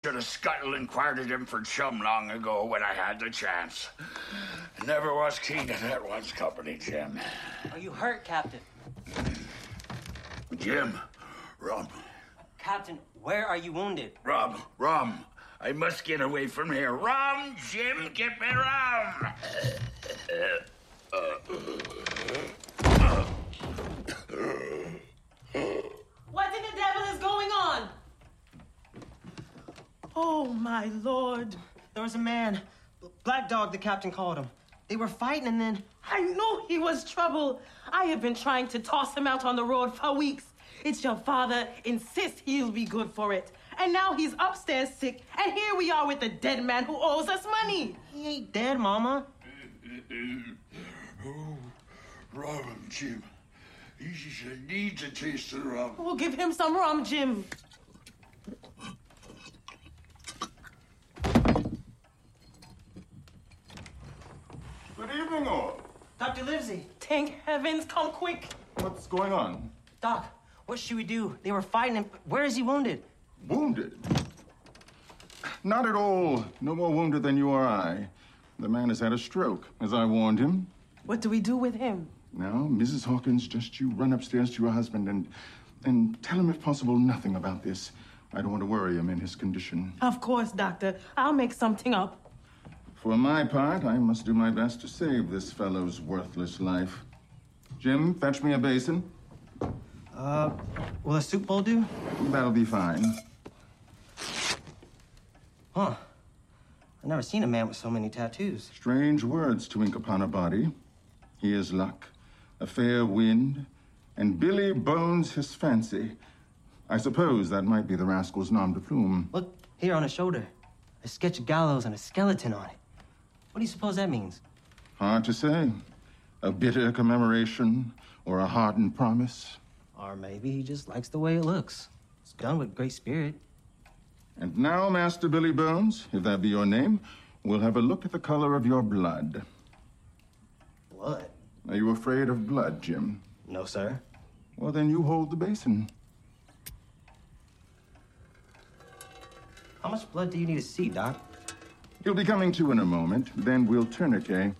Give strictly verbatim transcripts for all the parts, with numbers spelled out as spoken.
should have scuttled and quartered him for chum long ago when I had the chance. I never was keen to that one's company, Jim. Are you hurt, Captain? Jim, rum. Captain, where are you wounded? Rum, rum. I must get away from here. Rum, Jim, get me rum. What in the devil is going on? Oh, my lord. There was a man. Black Dog, the captain called him. They were fighting and then... I knew he was trouble. I have been trying to toss him out on the road for weeks. It's your father insists he'll be good for it. And now he's upstairs sick, and here we are with a dead man who owes us money. He ain't dead, Mama. Oh, rum, Jim. He needs a taste of rum. We'll give him some rum, Jim. Good evening, all. Doctor Livesey. Thank heavens, come quick. What's going on? Doc, what should we do? They were fighting him. Where is he wounded? Wounded? Not at all. No more wounded than you or I. The man has had a stroke, as I warned him. What do we do with him? Now, Missus Hawkins, just you run upstairs to your husband and and tell him, if possible, nothing about this. I don't want to worry him in his condition. Of course, Doctor. I'll make something up. For my part, I must do my best to save this fellow's worthless life. Jim, fetch me a basin. Uh, will a soup bowl do? That'll be fine. Huh. I've never seen a man with so many tattoos. Strange words to ink upon a body. He is luck, a fair wind, and Billy Bones his fancy. I suppose that might be the rascal's nom de plume. Look, here on his shoulder. A sketch of gallows and a skeleton on it. What do you suppose that means? Hard to say. A bitter commemoration or a hardened promise. Or maybe he just likes the way it looks. It's done with great spirit. And now, Master Billy Bones, if that be your name, we'll have a look at the color of your blood. Blood? Are you afraid of blood, Jim? No, sir. Well, then you hold the basin. How much blood do you need to see, Doc? He'll be coming to in a moment. Then we'll tourniquet.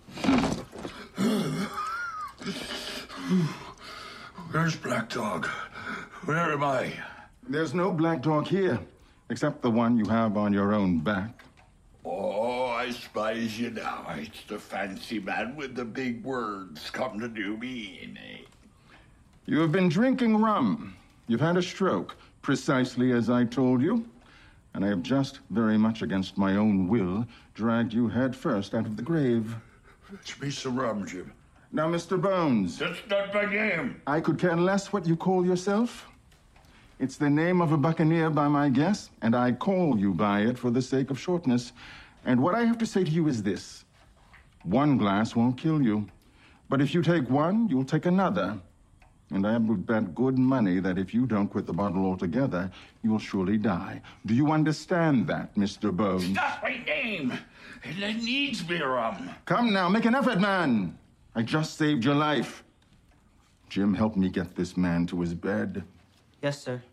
Where's Black Dog? Where am I? There's no black dog here, except the one you have on your own back. Oh, I spies you now. It's the fancy man with the big words come to do me in, eh? You have been drinking rum. You've had a stroke, precisely as I told you. And I have just, very much against my own will, dragged you head first out of the grave. Fetch me some rum, Jim. Now, Mister Bones. That's not my name. I could care less what you call yourself. It's the name of a buccaneer by my guess, and I call you by it for the sake of shortness. And what I have to say to you is this. One glass won't kill you. But if you take one, you'll take another. And I would bet good money that if you don't quit the bottle altogether, you'll surely die. Do you understand that, Mister Bones? That's my name. And it needs me rum. Come now, make an effort, man. I just saved your life. Jim, help me get this man to his bed. Yes, sir.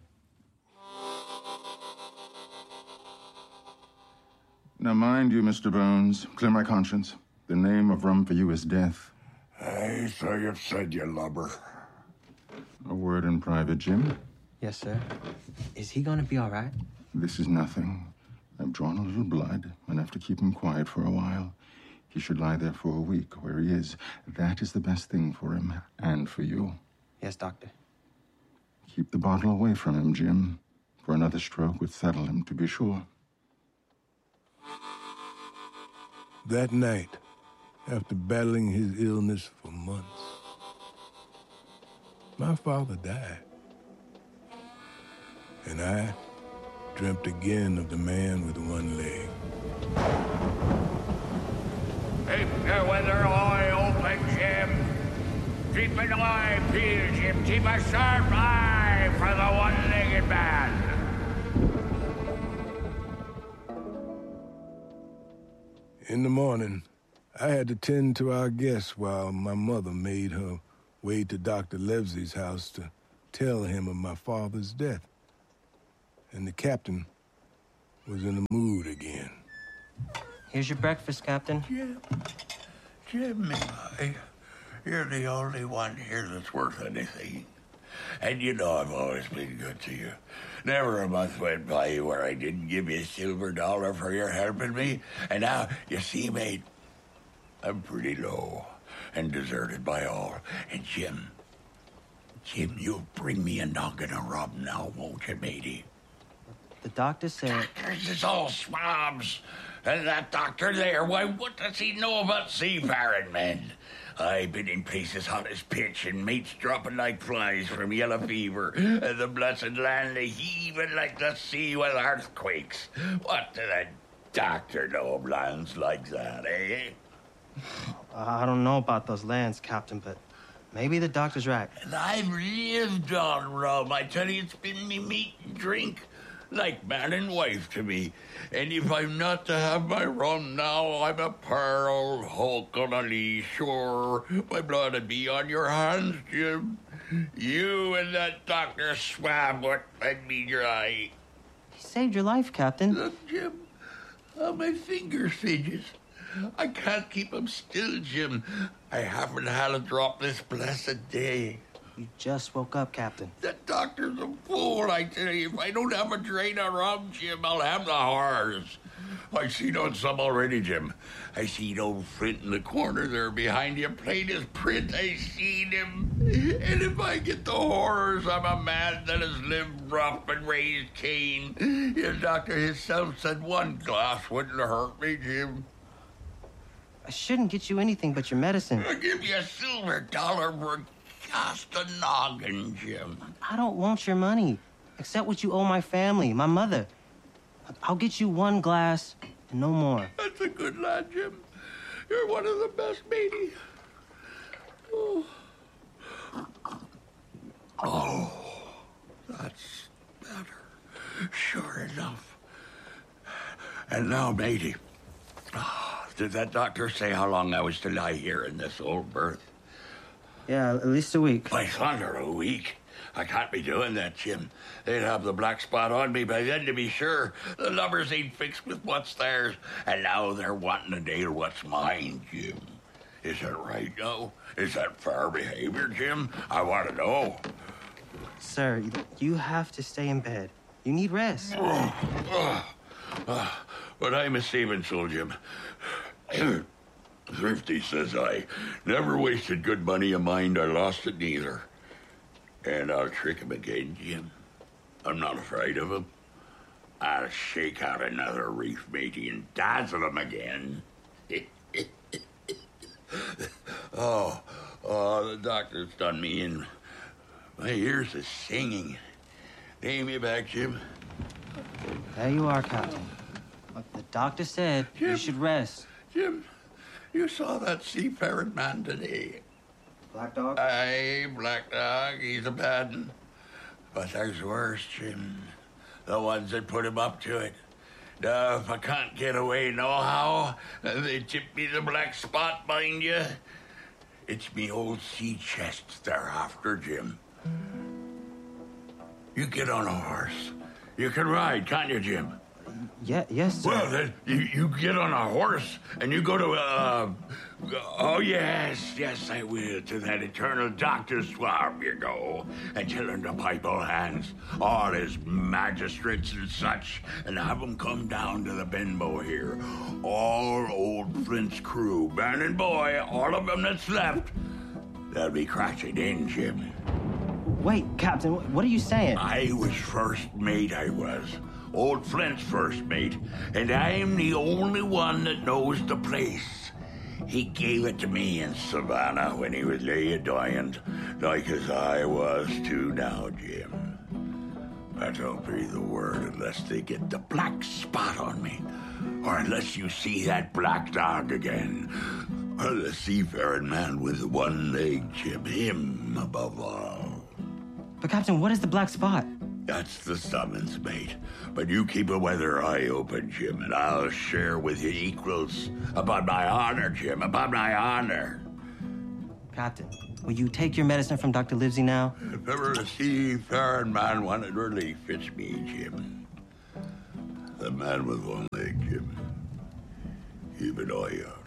Now, mind you, Mister Bones, clear my conscience. The name of rum for you is death. Aye, so you've said, you lubber. A word in private, Jim. Yes, sir. Is he gonna be all right? This is nothing. I've drawn a little blood, enough to keep him quiet for a while. He should lie there for a week, where he is. That is the best thing for him, and for you. Yes, Doctor. Keep the bottle away from him, Jim. For another stroke would settle him, to be sure. That night, after battling his illness for months, my father died. And I dreamt again of the man with one leg. Keep your weather eye open, Jim. Keep an eye peeled, Jim. Keep a sharp eye for the one-legged man. In the morning, I had to tend to our guests while my mother made her way to Doctor Livesey's house to tell him of my father's death. And the captain, was in the mood again. Here's your breakfast, Captain. Jim, Jim, I, you're the only one here that's worth anything. And you know I've always been good to you. Never a month went by where I didn't give you a silver dollar for your helping me. And now, you see, mate, I'm pretty low and deserted by all. And Jim, Jim, you'll bring me a noggin of rum now, won't you, matey? The doctor said... Doctors is all swabs. And that doctor there, why, what does he know about seafaring men? I've been in places hot as pitch and mates dropping like flies from yellow fever and the blessed land heaving like the sea with earthquakes. What does a doctor know of lands like that, eh? I don't know about those lands, Captain, but maybe the doctor's right. And I've lived on rum. I tell you, it's been me meat and drink. Like man and wife to me. And if I'm not to have my rum now, I'm a poor old hulk on a lee shore. My blood would be on your hands, Jim. You and that Doctor Swab would let me dry. He saved your life, Captain. Look, Jim, how my fingers fidget. I can't keep 'em still, Jim. I haven't had a drop this blessed day. You just woke up, Captain. That doctor's a fool, I tell you. If I don't have a drain of rum, Jim, I'll have the horrors. I seen on some already, Jim. I seen old Flint in the corner there behind you, plain as print. I seen him. And if I get the horrors, I'm a man that has lived rough and raised Cain. Your doctor himself said one glass wouldn't hurt me, Jim. I shouldn't get you anything but your medicine. I'll give you a silver dollar for just a noggin, Jim. I don't want your money. Accept what you owe my family, my mother. I'll get you one glass and no more. That's a good lad, Jim. You're one of the best, matey. Oh. Oh, that's better. Sure enough. And now, matey, oh, did that doctor say how long I was to lie here in this old berth? Yeah, at least a week. By thunder, a week? I can't be doing that, Jim. They'd have the black spot on me by then, to be sure. The lovers ain't fixed with what's theirs, and now they're wanting to nail what's mine, Jim. Is that right, no? Is that fair behavior, Jim? I want to know. Sir, you have to stay in bed. You need rest. Oh, oh, oh. But I'm a saving soul, Jim. Thrifty, says I. Never wasted good money of mine, I lost it neither. And I'll trick him again, Jim. I'm not afraid of him. I'll shake out another reef, matey, and dazzle him again. oh, oh, the doctor's done me in. My ears are singing. Lay me back, Jim. There you are, Captain. Look, the doctor said Jim. you should rest. Jim, you saw that seafaring man today. Black Dog? Aye, Black Dog, he's a bad one. But there's worse, Jim. The ones that put him up to it. Now, if I can't get away nohow, they tip me the black spot, mind you. It's me old sea chest they're after, Jim. You get on a horse. You can ride, can't you, Jim? Yeah, yes, sir. Well, then, you, you get on a horse and you go to, uh... Oh, yes, yes, I will. To that eternal Doctor Swab you go. And you learn to pipe all hands, all his magistrates and such, and have them come down to the Benbow here. All old Flint's crew, man and boy, all of them that's left. They'll be crashing in, Jim. Wait, Captain, what are you saying? I was first mate, I was. Old Flint's first mate, and I'm the only one that knows the place. He gave it to me in Savannah when he was laying dying, like as I was too now, Jim. But don't breathe a word unless they get the black spot on me, or unless you see that Black Dog again, or the seafaring man with one leg, Jim, him above all. But, Captain, what is the black spot? That's the summons, mate. But you keep a weather eye open, Jim, and I'll share with you equals. Upon my honor, Jim, upon my honor. Captain, will you take your medicine from Doctor Livesey now? If ever a seafaring man wanted relief, it's me, Jim. The man with one leg, Jim. Keep an eye out.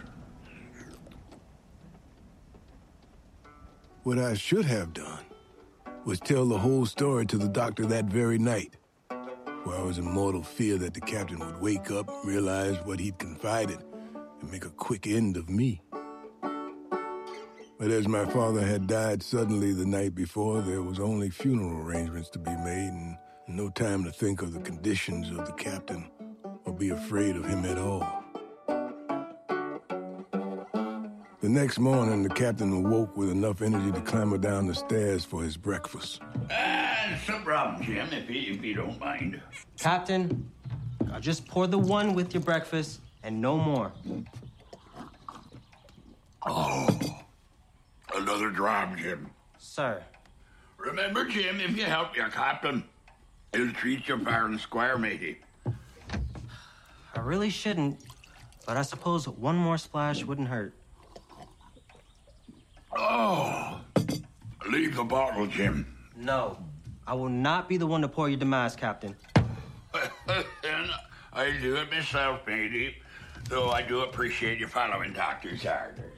What I should have done was tell the whole story to the doctor that very night, where I was in mortal fear that the captain would wake up, realize what he'd confided, and make a quick end of me. But as my father had died suddenly the night before, there was only funeral arrangements to be made and no time to think of the conditions of the captain or be afraid of him at all. The next morning, the captain awoke with enough energy to clamber down the stairs for his breakfast. And some rum, Jim, if you, if you don't mind. Captain, I'll just pour the one with your breakfast and no more. Oh, another drop, Jim. Sir. Remember, Jim, if you help your captain, he'll treat you fair and square, matey. I really shouldn't, but I suppose one more splash wouldn't hurt. Oh, leave the bottle, Jim. No, I will not be the one to pour your demise, Captain. I do it myself, matey, though I do appreciate you following Doctor's orders.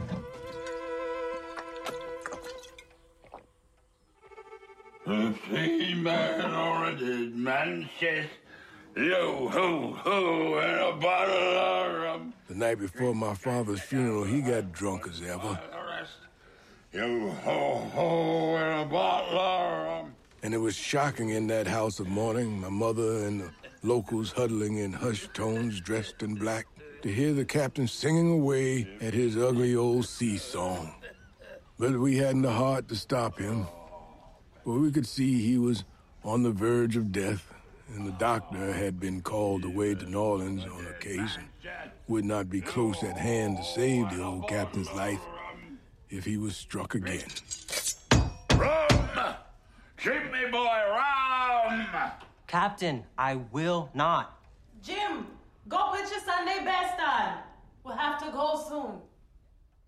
Fifteen man or a dead man says, yo, ho, ho, and a bottle of rum. The night before my father's funeral, he got drunk as ever. Yo, ho, ho, and a bottle of rum. And it was shocking in that house of mourning, my mother and the locals huddling in hushed tones, dressed in black, to hear the captain singing away at his ugly old sea song. But we hadn't the heart to stop him, for we could see he was on the verge of death, and the doctor had been called away to New Orleans on occasion. Would not be close at hand to save the old captain's life if he was struck again. Rum! Keep me, boy, rum! Captain, I will not. Jim, go put your Sunday best on. We'll have to go soon.